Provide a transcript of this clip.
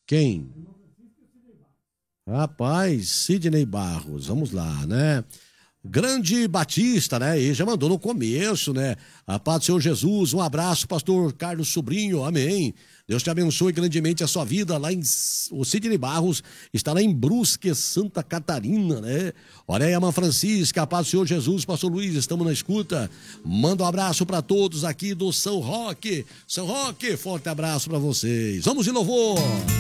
Quem? Rapaz, Sidney Barros, vamos lá, né? Grande Batista, né? E já mandou no começo, né? A paz do Senhor Jesus, um abraço, pastor Carlos Sobrinho, amém. Deus te abençoe grandemente a sua vida lá o Sidney Barros está lá em Brusque, Santa Catarina, né? Olha aí, a Irmã Francisca, a paz do Senhor Jesus, pastor Luiz, estamos na escuta. Manda um abraço para todos aqui do São Roque. São Roque, forte abraço para vocês. Vamos de louvor.